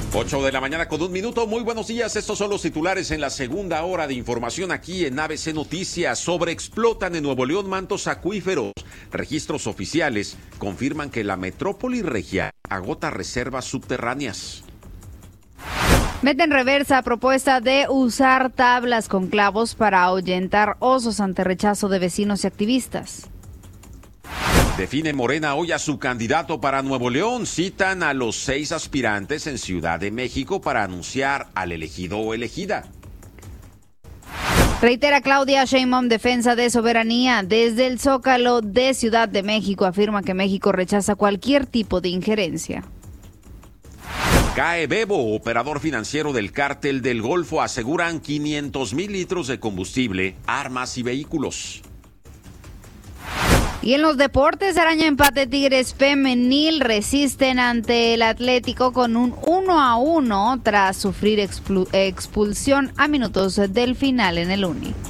8 de la mañana con 1 minuto. Muy buenos días. Estos son los titulares en la segunda hora de información aquí en ABC Noticias. Sobreexplotan en Nuevo León mantos acuíferos. Registros oficiales confirman que la metrópoli regia agota reservas subterráneas. Mete en reversa propuesta de usar tablas con clavos para ahuyentar osos ante rechazo de vecinos y activistas. Define Morena hoy a su candidato para Nuevo León. Citan a los 6 aspirantes en Ciudad de México para anunciar al elegido o elegida. Reitera Claudia Sheinbaum defensa de soberanía. Desde el Zócalo de Ciudad de México afirma que México rechaza cualquier tipo de injerencia. Cae Bebo, operador financiero del Cártel del Golfo. Aseguran 500,000 litros de combustible, armas y vehículos. Y en los deportes, araña empate. Tigres femenil resisten ante el Atlético con un 1-1 tras sufrir expulsión a minutos del final en el Uni.